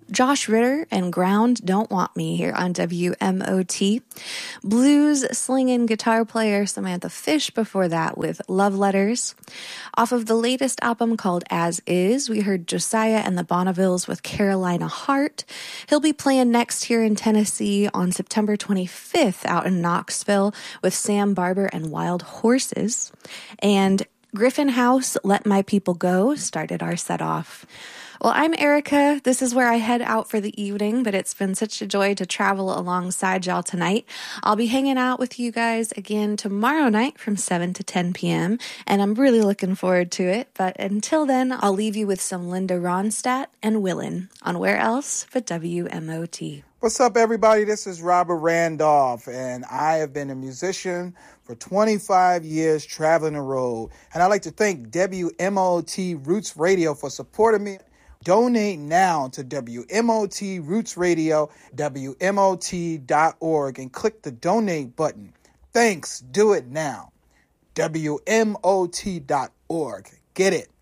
Josh Ritter and Ground Don't Want Me here on WMOT. Blues slinging guitar player Samantha Fish before that with Love Letters. Off of the latest album called As Is, we heard Josiah and the Bonnevilles with Carolina Heart. He'll be playing next here in Tennessee on September 25th out in Knoxville with Sam Barber and Wild Horses. And Griffin House, Let My People Go, started our set off. Well, I'm Erica. This is where I head out for the evening, but it's been such a joy to travel alongside y'all tonight. I'll be hanging out with you guys again tomorrow night from 7 to 10 p.m., and I'm really looking forward to it. But until then, I'll leave you with some Linda Ronstadt and Willin' on Where Else but WMOT. What's up, everybody? This is Robert Randolph, and I have been a musician for 25 years traveling the road. And I'd like to thank WMOT Roots Radio for supporting me. Donate now to WMOT Roots Radio, WMOT.org, and click the donate button. Thanks. Do it now. WMOT.org. Get it.